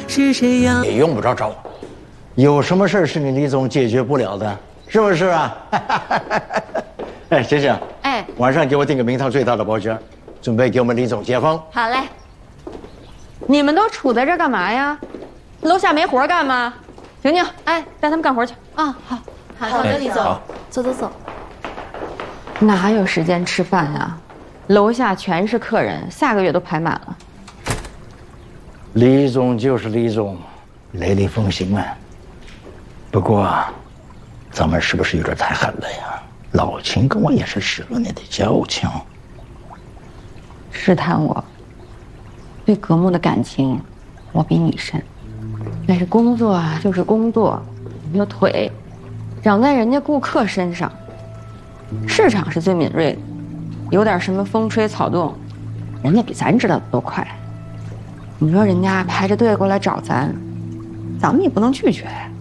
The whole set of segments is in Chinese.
是谁要？ 也用不着找我，有什么事是你李总解决不了的，是不是啊？哎，醒醒！ 哎， 晚上给我订个名堂最大的包间，准备给我们李总接风。 好嘞。你们都杵在这儿干嘛呀？楼下没活干吗？婷婷，哎，带他们干活去。啊，好， 好的，李总，走走走。 哪有时间吃饭呀？楼下全是客人，下个月都排满了。 李总就是李总，雷厉风行啊。不过，咱们是不是有点太狠了呀？老秦跟我也是10多年的交情， 试探我。对葛木的感情，我比你深。但是工作啊，就是工作，你的腿长在人家顾客身上，市场是最敏锐的，有点什么风吹草动，人家比咱知道的都快。你说人家排着队过来找咱，咱们也不能拒绝呀。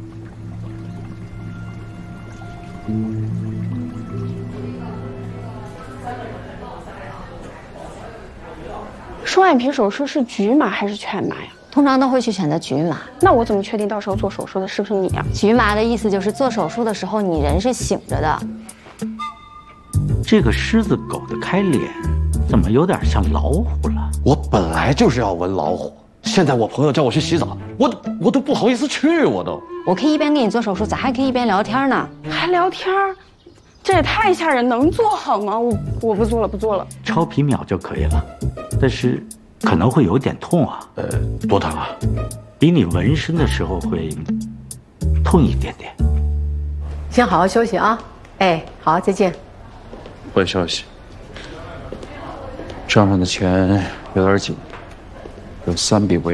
双眼皮手术是局麻还是全麻呀？ 通常都会去选择局麻。 那我怎么确定到时候做手术的是不是你呀？ 局麻的意思就是做手术的时候你人是醒着的。 这个狮子狗的开脸，怎么有点像老虎了？ 我本来就是要闻老虎，现在我朋友叫我去洗澡，我都不好意思去， 我可以一边给你做手术，咱还可以一边聊天呢。 还聊天？这也太吓人，能做好吗？我不做了，不做了。 超皮秒就可以了，但是可能会有点痛啊。 多疼啊？ 比你纹身的时候会痛一点点。 先好好休息啊！哎，好，再见。 坏消息，账上的钱有点紧，有3笔违